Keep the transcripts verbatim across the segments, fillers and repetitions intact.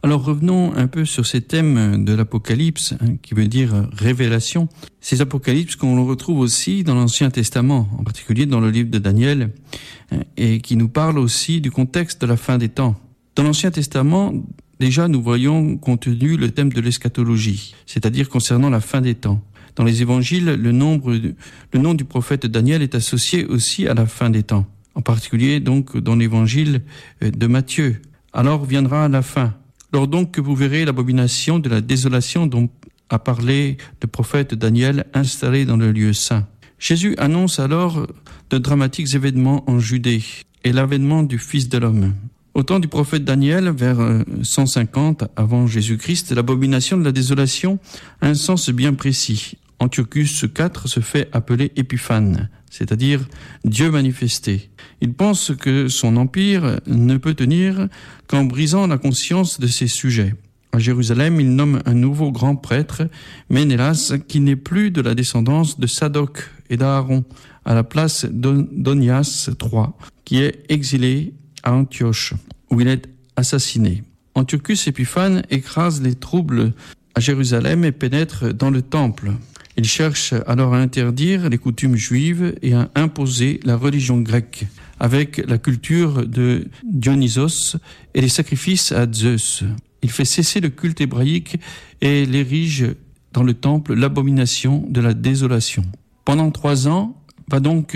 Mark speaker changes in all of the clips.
Speaker 1: Alors revenons un peu sur ces thèmes de l'Apocalypse, hein, qui veut dire révélation. Ces apocalypses qu'on retrouve aussi dans l'Ancien Testament, en particulier dans le livre de Daniel, hein, et qui nous parlent aussi du contexte de la fin des temps. Dans l'Ancien Testament, déjà nous voyons contenu le thème de l'eschatologie, c'est-à-dire concernant la fin des temps. Dans les évangiles, le, nombre, le nom du prophète Daniel est associé aussi à la fin des temps, en particulier donc dans l'évangile de Matthieu. Alors viendra la fin. Lors donc que vous verrez l'abomination de la désolation dont a parlé le prophète Daniel installé dans le lieu saint. Jésus annonce alors de dramatiques événements en Judée et l'avènement du Fils de l'homme. Au temps du prophète Daniel, vers cent cinquante avant Jésus-Christ, l'abomination de la désolation a un sens bien précis. Antiochus quatre se fait appeler Épiphane, c'est-à-dire Dieu manifesté. Il pense que son empire ne peut tenir qu'en brisant la conscience de ses sujets. À Jérusalem, il nomme un nouveau grand prêtre, Ménélas, qui n'est plus de la descendance de Sadoc et d'Aaron, à la place d'Onias trois, qui est exilé à Antioche, où il est assassiné. Antiochus Épiphane écrase les troubles à Jérusalem et pénètre dans le temple. Il cherche alors à interdire les coutumes juives et à imposer la religion grecque, avec la culture de Dionysos et les sacrifices à Zeus. Il fait cesser le culte hébraïque et l'érige dans le temple l'abomination de la désolation. Pendant trois ans, va donc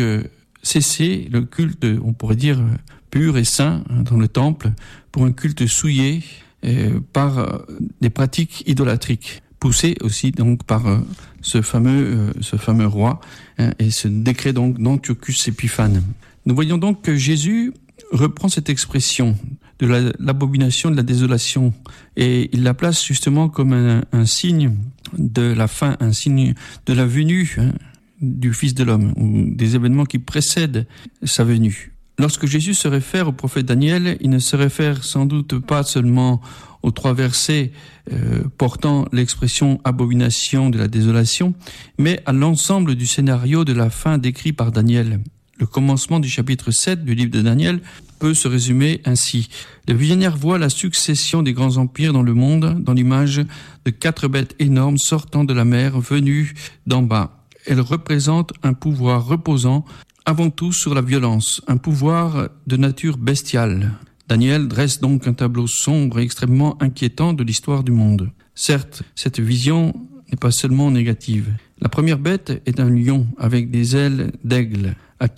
Speaker 1: cesser le culte, on pourrait dire, pur et saint dans le temple, pour un culte souillé euh, par des pratiques idolâtriques, poussées aussi donc par euh, ce fameux euh, ce fameux roi hein, et ce décret donc d'Antiochus Épiphane. Nous voyons donc que Jésus reprend cette expression de la, l'abomination de la désolation et il la place justement comme un, un signe de la fin, un signe de la venue hein, du Fils de l'homme, ou des événements qui précèdent sa venue. Lorsque Jésus se réfère au prophète Daniel, il ne se réfère sans doute pas seulement aux trois versets euh, portant l'expression abomination de la désolation, mais à l'ensemble du scénario de la fin décrit par Daniel. Le commencement du chapitre sept du livre de Daniel peut se résumer ainsi. Le visionnaire voit la succession des grands empires dans le monde dans l'image de quatre bêtes énormes sortant de la mer venues d'en bas. Elles représentent un pouvoir reposant avant tout sur la violence, un pouvoir de nature bestiale. Daniel dresse donc un tableau sombre et extrêmement inquiétant de l'histoire du monde. Certes, cette vision n'est pas seulement négative. La première bête est un lion avec des ailes d'aigle,